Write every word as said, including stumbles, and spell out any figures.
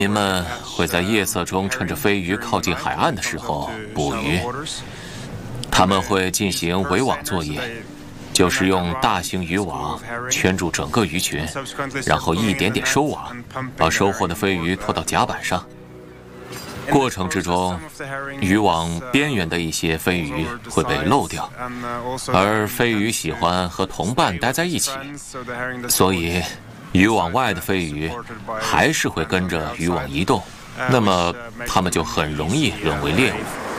民们会在夜色中趁着飞鱼靠近海岸的时候捕鱼。他们会进行围网作业，就是用大型渔网圈住整个鱼群，然后一点点收网，把收获的飞鱼拖到甲板上。过程之中，渔网边缘的一些飞鱼会被漏掉，而飞鱼喜欢和同伴待在一起，所以渔网外的飞鱼还是会跟着渔网移动，那么它们就很容易沦为猎物。